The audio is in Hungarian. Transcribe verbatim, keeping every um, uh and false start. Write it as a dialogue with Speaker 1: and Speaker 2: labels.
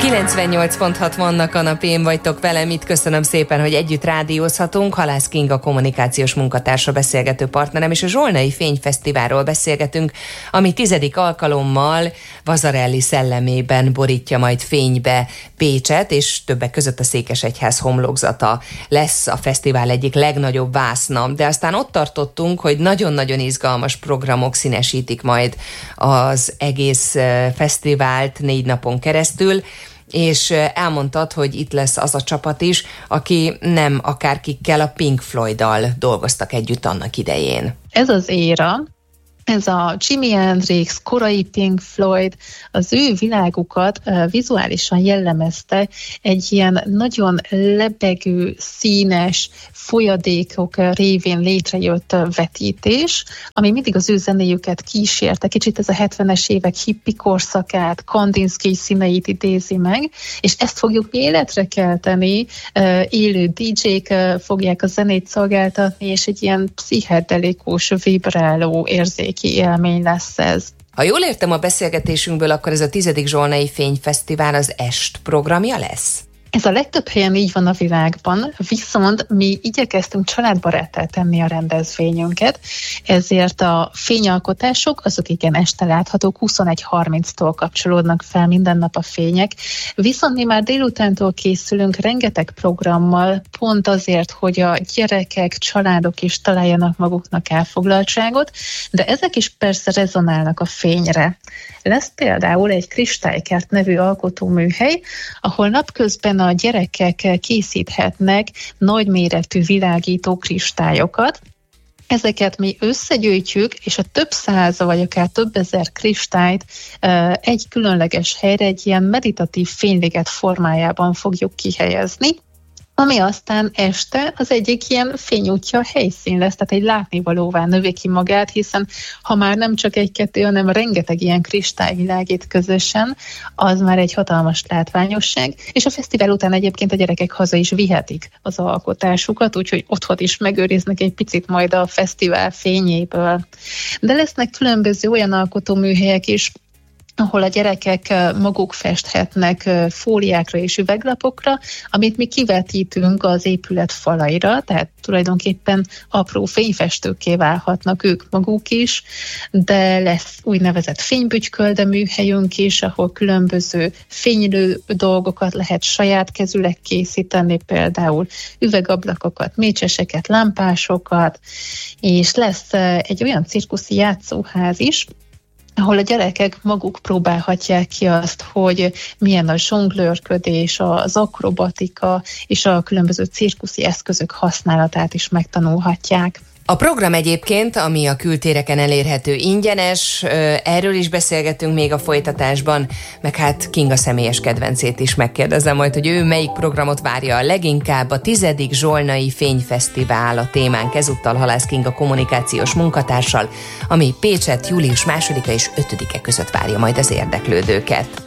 Speaker 1: kilencvennyolc pont hat Manna kanapén vagytok velem, itt köszönöm szépen, hogy együtt rádiózhatunk. Halász Kinga kommunikációs munkatársa, beszélgető partnerem, és a Zsolnai Fényfesztiválról beszélgetünk, ami tizedik alkalommal Vasarely szellemében borítja majd fénybe Pécset, és többek között a Székesegyház homlokzata lesz a fesztivál egyik legnagyobb vászna. De aztán ott tartottunk, hogy nagyon-nagyon izgalmas programok színesítik majd az egész fesztivált négy napon keresztül, és elmondtad, hogy itt lesz az a csapat is, aki nem akárkikkel, a Pink Floyddal dolgoztak együtt annak idején.
Speaker 2: Ez az éra, ez a Jimi Hendrix, korai Pink Floyd, az ő világukat uh, vizuálisan jellemezte egy ilyen nagyon lebegő, színes folyadékok révén létrejött vetítés, ami mindig az ő zenéjüket kísérte. Kicsit ez a hetvenes évek hippi korszakát, Kandinsky színeit idézi meg, és ezt fogjuk életre kelteni, uh, élő dé dzsék uh, fogják a zenét szolgáltatni, és egy ilyen pszichedelikus, vibráló érzék élmény lesz ez.
Speaker 1: Ha jól értem a beszélgetésünkből, akkor ez a tizedik Zsolnai Fényfesztivál az est programja lesz?
Speaker 2: Ez a legtöbb helyen így van a világban, viszont mi igyekeztünk családbaráttá tenni a rendezvényünket, ezért a fényalkotások, azok igen este láthatók, huszonegy harminctól kapcsolódnak fel minden nap a fények, viszont mi már délutántól készülünk rengeteg programmal, pont azért, hogy a gyerekek, családok is találjanak maguknak elfoglaltságot, de ezek is persze rezonálnak a fényre. Lesz például egy Kristálykert nevű alkotóműhely, ahol napközben a gyerekek készíthetnek nagyméretű világító kristályokat. Ezeket mi összegyűjtjük, és a több száz vagy akár több ezer kristályt egy különleges helyre, egy ilyen meditatív fényliget formájában fogjuk kihelyezni, ami aztán este az egyik ilyen fényútja helyszín lesz, tehát egy látnivalóvá növi ki magát, hiszen ha már nem csak egy-kettő, hanem rengeteg ilyen kristály világít közösen, az már egy hatalmas látványosság, és a fesztivál után egyébként a gyerekek haza is vihetik az alkotásukat, úgyhogy otthon is megőriznek egy picit majd a fesztivál fényéből. De lesznek különböző olyan alkotóműhelyek is, ahol a gyerekek maguk festhetnek fóliákra és üveglapokra, amit mi kivetítünk az épület falaira, tehát tulajdonképpen apró fényfestőkké válhatnak ők maguk is, de lesz úgynevezett fénybügykölde műhelyünk is, ahol különböző fénylő dolgokat lehet saját kezűleg készíteni, például üvegablakokat, mécseseket, lámpásokat, és lesz egy olyan cirkuszi játszóház is, ahol a gyerekek maguk próbálhatják ki azt, hogy milyen a zsonglőrködés, az akrobatika és a különböző cirkuszi eszközök használatát is megtanulhatják.
Speaker 1: A program egyébként, ami a kültéreken elérhető, ingyenes, erről is beszélgetünk még a folytatásban, meg hát Kinga személyes kedvencét is megkérdezem majd, hogy ő melyik programot várja a leginkább. A tizedik Zsolnai Fényfesztivál a témánk, ezúttal Halász Kinga kommunikációs munkatársal, ami Pécset július másodika és ötödike között várja majd az érdeklődőket.